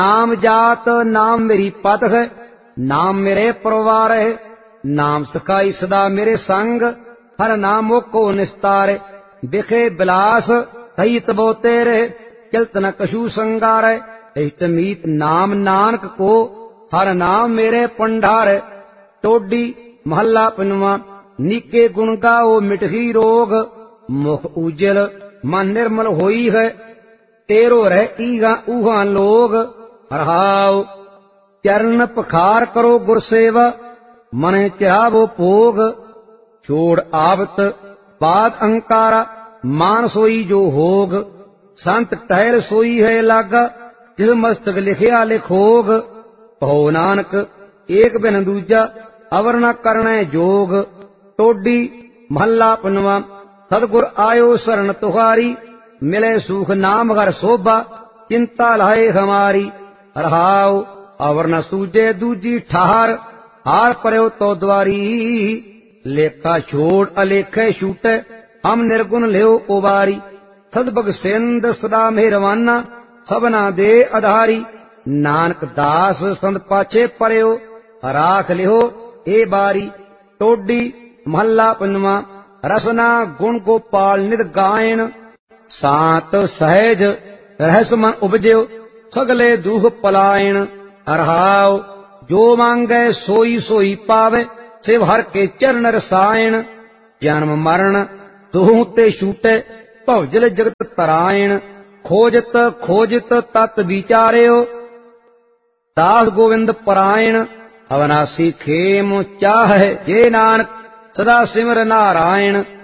नाम जात नाम मेरी पत है, नाम मेरे परिवार है, नाम सखाई सदा मेरे संग, हर नामो को निस्तार, बिखे बिलास कही तबो तेरे, चलत न कछु संगार, इष्ट मीत नाम नानक को, हर नाम मेरे पंडार। टोडी महला पंजवा। निके गुण गाओ मिटही रोग, मुख उजल मन निर्मल होई है, तेरो रह ईगा ऊहा लोग। रहाओ चरण पखार करो गुर सेवा, मन चिरावो भोग, छोड़ आवत बात अहंकारा, मान सोई जो होग। संत टहल सोई है लागा, जिस मस्तक लिखिया लिखोग। कहो नानक एक बिन दूजा, अवर न करने जोग। टोडी महला पंजवा। सतगुर आयो शरण तुहारी, मिले सुख नाम घर शोभा, चिंता लाए हमारी। रहाओ अवर न सूझे दूजी ठहार, हार पर्यो तो द्वारी। लेखा छोड़ अलेखे छूटे, हम निर्गुण लियो उबारी। सदबग सिंध सदा मेहरवाना, सबना दे आधारी। नानक दास संत पाछे पर्यो, राख लियो ए बारी। टोडी महला पंजवा। रसना गुण गोपाल नित गायन, सांत सहज रहस मन उपजयो, सगले दुख पलायन। रहाओ जो मांगे सोई सोई पावे, शिव हर के चरण रसायन। जन्म मरण दोहु ते छूटे, भवजल जगत तरायण। खोजत खोजत तत विचार्यो, दास गोविंद परायण। अविनाशी खेम चाहे जे नानक, सदा सिमर नारायण।